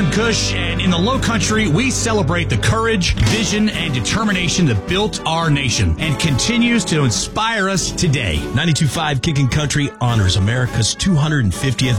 Jason Cush, and in the Low Country, we celebrate the courage, vision, and determination that built our nation and continues to inspire us today. 92.5 Kicking Country honors America's 250th